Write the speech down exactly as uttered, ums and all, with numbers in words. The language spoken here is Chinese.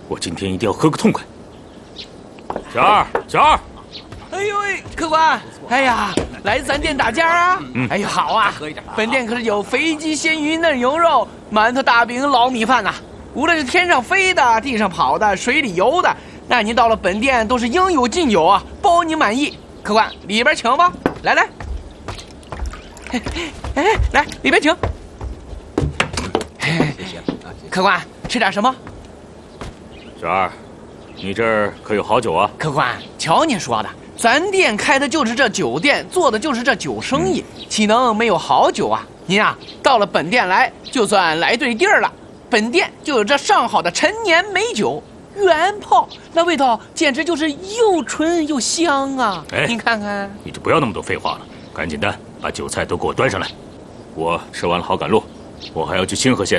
我今天一定要喝个痛快。小二，小二， 哎呦喂，客官，哎呀，来咱店打架啊？嗯，哎呀，好啊，本店可是有肥鸡、鲜鱼、嫩牛肉、馒头、大饼、老米饭呐、啊。无论是天上飞的、地上跑的、水里游的，那您到了本店都是应有尽有啊，包您满意。客官，里边请吧，来来，哎，来里边请。谢谢。客官，吃点什么？ 小二，你这儿可有好酒啊？ 客官，瞧您说的，咱店开的就是这酒店，做的就是这酒生意，岂能没有好酒啊？您啊，到了本店来，就算来对地儿了。本店就有这上好的陈年美酒，原泡，那味道简直就是又纯又香啊！哎，您看看， 你就不要那么多废话了，赶紧的把酒菜都给我端上来。我吃完了好赶路，我还要去清河县